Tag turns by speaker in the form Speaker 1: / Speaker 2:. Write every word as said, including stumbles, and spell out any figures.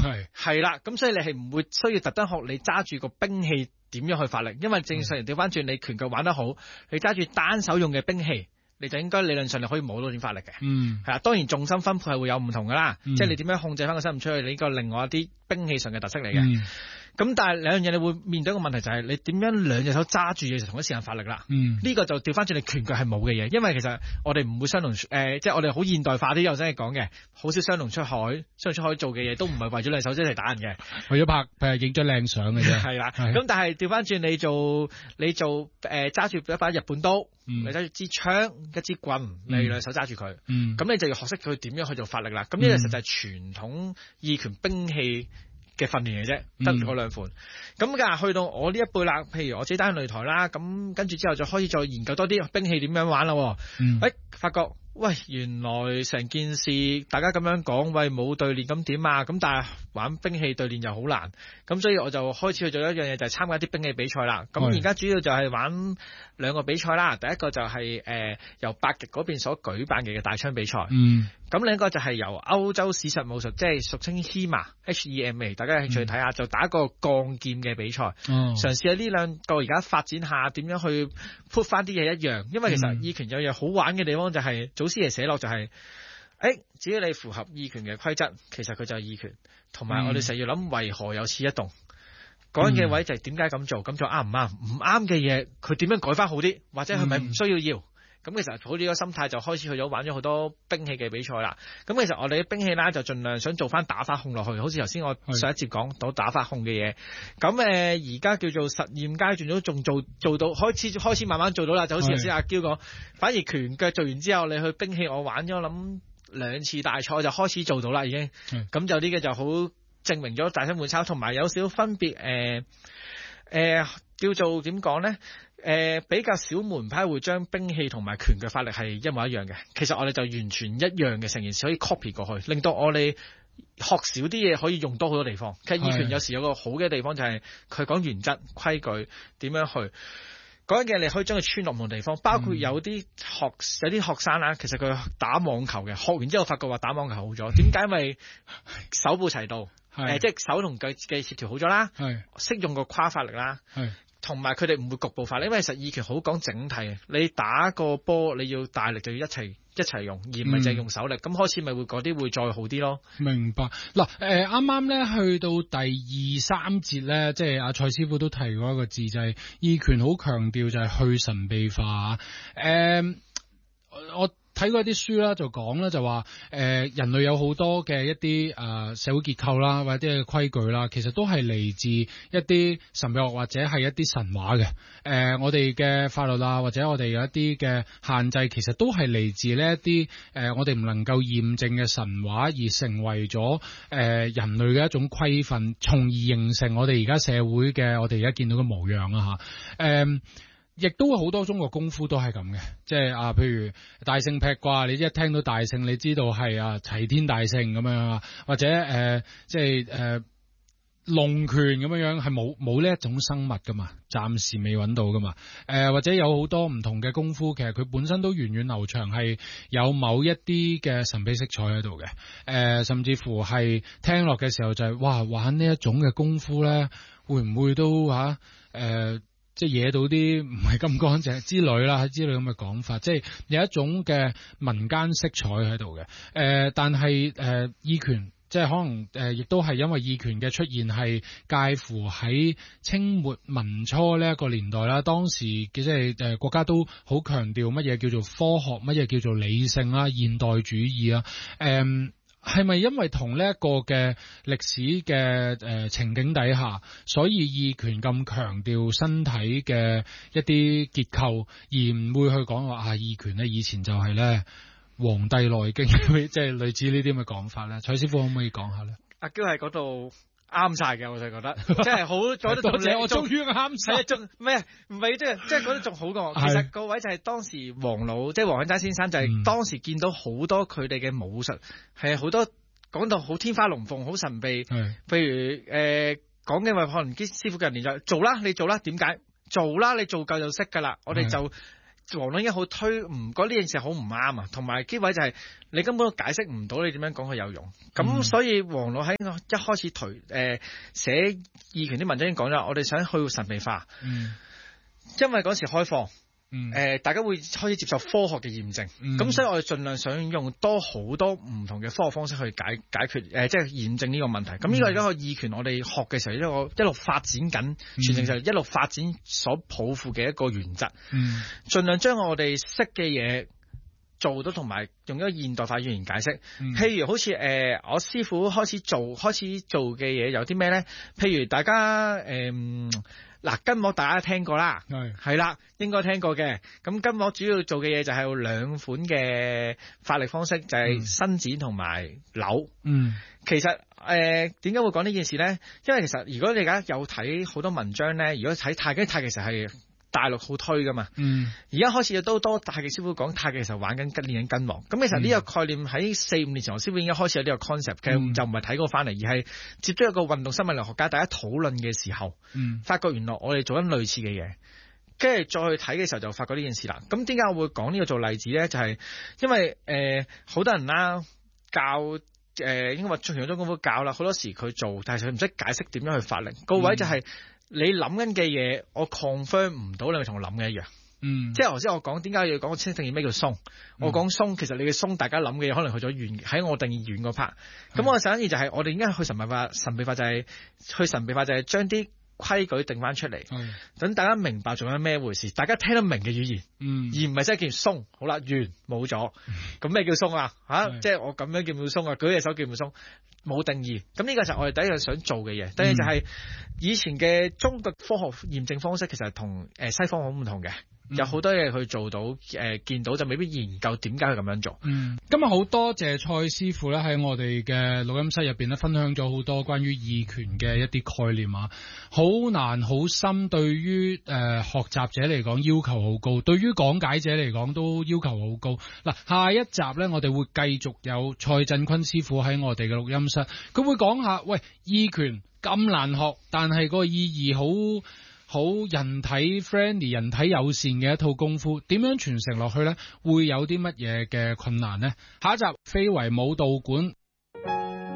Speaker 1: 係
Speaker 2: 係啦，咁所以你係唔會需要特登學你揸住個兵器點樣去發力，因為正常人調翻轉，你拳腳玩得好，你揸住單手用嘅兵器，你就應該理論上你可以摸到點發力嘅。
Speaker 1: 嗯，
Speaker 2: 係啊，當然重心分配係會有唔同噶啦，
Speaker 1: 嗯、
Speaker 2: 即係你點樣控制翻個身唔出去，你呢個另外一啲兵器上嘅特色嚟嘅。
Speaker 1: 嗯
Speaker 2: 咁但係兩樣嘢，你會面對一個問題就係你點樣兩隻手揸住嘢就同一時間發力啦。
Speaker 1: 嗯，
Speaker 2: 呢個就調翻轉你拳腳係冇嘅嘢，因為其實我哋唔會雙龍誒、呃，即係我哋好現代化啲有真係講嘅，好少雙龍出海，雙龍出海做嘅嘢都唔係為咗兩手一齊打人嘅，
Speaker 1: 為咗拍誒影張靚相嘅啫。
Speaker 2: 係啦，咁但係調翻轉你做你做誒揸住一把日本刀，嗯、你揸住支槍一支棍，你兩手揸住佢，咁、嗯、你就要學識佢點樣去做發力啦。咁呢個實際係傳統意拳兵器嘅訓練嚟啫，得嗰兩款。咁但係去到我呢一輩啦，譬如我自己打擂台啦，咁跟住之後就開始再研究多啲兵器點樣玩啦。誒、嗯欸，發覺喂，原來成件事大家咁樣講，喂冇對練咁點啊？咁但係玩兵器對練又好難，咁所以我就開始去做一樣嘢，就係、是、參加啲兵器比賽啦。咁而家主要就係玩兩個比賽啦。第一個就係、是、誒、呃、由八極嗰邊所舉辦嘅大槍比賽。嗯。咁另一個就係由歐洲史實武術，即係俗稱 H E M A H E M A， 大家有興趣睇下，嗯、就打一個鋼劍嘅比賽，哦、嘗試下呢兩個而家發展下點樣去 put 翻啲嘢一樣。因為其實意拳有樣好玩嘅地方就係、是、祖師爺寫落就係、是，誒、欸、只要你符合意拳嘅規則，其實佢就係意拳。同埋我哋成日要諗為何有此一動，講緊嘅位就係點解咁做，咁做啱唔啱？唔啱嘅嘢佢點樣改翻好啲，或者係咪唔需要要？咁其實抱住個心態就開始去咗玩咗好多兵器嘅比賽啦。咁其實我哋啲兵器啦就盡量想做翻打法控落去，好似頭先我上一節講到打法控嘅嘢。咁誒而家叫做實驗階段都仲做做到，開始開始慢慢做到啦。就好似頭先阿嬌講，反而拳腳做完之後，你去兵器我玩咗諗兩次大賽就開始做到啦已經。咁就呢個就好證明咗大槍換抄，同埋有少少分別誒誒、呃呃、叫做點講咧？誒、呃，比較少門派會將兵器同埋拳腳發力係一模一樣嘅，其實我哋就完全一樣嘅成件事可以 copy 過去，令到我哋學少啲嘢可以用多好多地方。其實意拳有時有個好嘅地方就係佢講原則規矩點樣去講嘅，你可以將佢穿落唔同地方，包括有啲學有啲學生啦，其實佢打網球嘅，學完之後發覺話打網球好咗，點解？因為手部齊度，誒、呃，即係手同腳嘅協調好咗啦，識用個跨發力啦。同埋佢哋唔會局部化，因為實意拳好講整體，你打個波你要大力就要一齊一齊用，而唔係淨係用手力。咁、嗯、開始咪會嗰啲會再好啲咯。明白嗱，誒啱啱咧去到第二三節咧，即係阿蔡師傅都提過一個字，就係、是、意拳好強調就係去神秘化。誒、呃，我睇過一啲書啦，就講啦，就話誒、呃、人類有好多嘅一啲誒、呃、社會結構啦，或者啲規矩啦，其實都係嚟自一啲神秘學或者係一啲神話嘅。誒、呃，我哋嘅法律啊，或者我哋有一啲嘅限制，其實都係嚟自呢一啲誒、呃、我哋唔能夠驗證嘅神話，而成為咗誒、呃、人類嘅一種規範，從而形成我哋而家社會嘅我哋而家見到嘅模樣啊嚇。誒、呃。亦都好多中國功夫都係咁嘅，即係啊，譬如大聖劈掛，你一聽到大聖，你知道係啊齊天大聖咁樣啊，或者誒、呃、即係誒龍拳咁樣樣，係冇冇呢一種生物噶嘛，暫時未揾到噶嘛。誒、呃、或者有好多唔同嘅功夫，其實佢本身都源遠流長，係有某一啲嘅神秘色彩喺度嘅。誒、呃、甚至乎係聽落嘅時候就係、是、哇，玩呢一種嘅功夫咧，會唔會都嚇誒？啊呃即係惹到啲唔係咁乾淨之類啦，之類咁嘅講法，即係有一種嘅民間色彩喺度嘅。誒、呃，但係誒意拳，即係可能誒，亦、呃、都係因為意拳嘅出現係介乎喺清末民初呢一個年代啦。當時嘅即係誒國家都好強調乜嘢叫做科學，乜嘢叫做理性啦、現代主義啊，誒、呃。係咪因為同呢一個嘅歷史嘅誒、呃、情景底下，所以意拳咁強調身體嘅一啲結構，而唔會去講話啊意拳咧以前就係咧《黃帝內經》即係類似呢啲咁嘅講法咧？蔡師傅可唔可以講下咧？阿嬌喺嗰度啱晒嘅，我就覺得即係好，講得多謝我終於啱晒，仲咩？唔係即係即係覺得仲好過。其實個位就係當時黃老，即係黃慶齋先生，就係當時見到好多佢哋嘅武術係好多講到好天花龍鳳，好神秘。譬如誒講嘅話，可能啲師傅嘅年代做啦，你做啦，點解做啦？你做夠就識㗎啦。我哋就黃老已經好推，唔覺得呢件事好唔啱啊，同埋機位就係你根本都解釋唔到你點樣講佢有用，咁、嗯、所以黃老喺一開始推誒寫義權啲文章已經講咗，我哋想去神秘化，嗯、因為嗰時開放。嗯呃、大家會開始接受科學嘅驗證，咁、嗯、所以我哋盡量想用多好多唔同嘅科學方式去解解決、呃、即係驗證呢個問題。咁呢個係一個義權，我哋學嘅時候一個一路發展緊，傳承就係一路發展所抱負嘅一個原則。嗯，盡量將我哋識嘅嘢做到，同埋用一個現代化語言解釋。嗯、譬如好似誒、呃，我師傅開始做開始做嘅嘢有啲咩咧？譬如大家誒。呃嗱，筋膜大家聽過啦，係係啦，應該聽過嘅。咁筋膜主要做嘅嘢就係有兩款嘅發力方式，就係、是、伸展同埋扭。嗯，其實誒點解會講呢件事咧？因為其實如果你而家有睇好多文章咧，如果睇太極，太極其實係大陸好推噶嘛。嗯，而家開始都多太極師傅講太極其實玩緊練緊筋膜。咁其實呢個概念喺四五年前，我師傅已經開始有呢個 concept 嘅、嗯，就唔係睇過翻嚟，而係接咗一個運動生物理學家，大家討論嘅時候，嗯，發覺原來我哋做緊類似嘅嘢，跟住再去睇嘅時候就發覺呢件事啦。咁點解我會講呢個做例子咧？就係、是、因為誒好、呃、多人啦教誒、呃、應該話做傳統功夫教啦，好多時佢做，但係佢唔識解釋點樣去發力。個、嗯、位就係、是。你諗緊嘅嘢，我 confirm 唔到，你咪同我諗嘅一樣。嗯，即係頭先我講點解要講清定義咩叫鬆？嗯、我講鬆，其實你嘅鬆，大家諗嘅嘢可能去咗遠，喺我定義遠嗰 part。咁我想意就係我哋應該去神秘化，神秘化就係、是、去神秘化就係將啲規矩定翻出嚟，等大家明白仲有咩回事，大家聽得明嘅語言，嗯、而唔係真係叫鬆。好啦，完冇咗，咁咩叫鬆啊？吓、啊，即係我咁樣叫唔叫鬆啊？舉隻手叫唔叫鬆？冇定義。咁呢個就係我哋第一樣想做嘅嘢。第二就係以前嘅中國科學驗證方式，其實同誒西方好唔同嘅。有好多嘢去做到，誒、呃、見到就未必研究點解佢咁樣做。嗯，
Speaker 1: 今日好多謝蔡師傅咧喺我哋嘅錄音室入邊咧分享咗好多關於義權嘅一啲概念啊，好難好深，對於誒、呃、學習者嚟講要求好高，對於講解者嚟講都要求好高。嗱，下一集咧我哋會繼續有蔡振坤師傅喺我哋嘅錄音室，佢會講下，喂，義權咁難學，但係個意義好。好人體 friendly、人體友善嘅一套功夫，點樣傳承落去呢？會有啲乜嘢嘅困難呢？下一集非遺武道館。